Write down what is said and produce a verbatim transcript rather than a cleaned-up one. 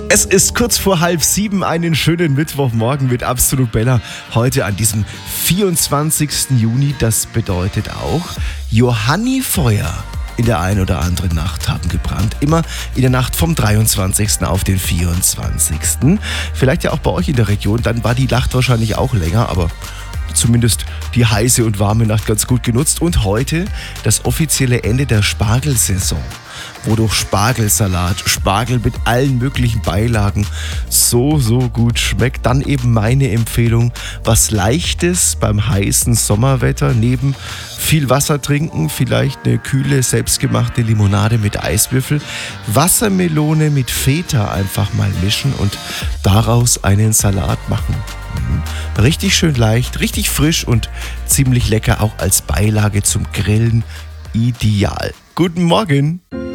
Es ist kurz vor halb sieben, einen schönen Mittwochmorgen mit Absolut Bella. Heute an diesem vierundzwanzigsten Juni, das bedeutet auch, Johannifeuer in der einen oder anderen Nacht haben gebrannt. Immer in der Nacht vom dreiundzwanzigsten auf den vierundzwanzigsten Vielleicht ja auch bei euch in der Region, dann war die Nacht wahrscheinlich auch länger, aber zumindest die heiße und warme Nacht ganz gut genutzt. Und heute das offizielle Ende der Spargelsaison, wodurch Spargelsalat, Spargel mit allen möglichen Beilagen so, so gut schmeckt. Dann eben meine Empfehlung, was Leichtes beim heißen Sommerwetter, neben viel Wasser trinken, vielleicht eine kühle, selbstgemachte Limonade mit Eiswürfel, Wassermelone mit Feta einfach mal mischen und daraus einen Salat machen. Mhm. Richtig schön leicht, richtig frisch und ziemlich lecker, auch als Beilage zum Grillen ideal. Guten Morgen!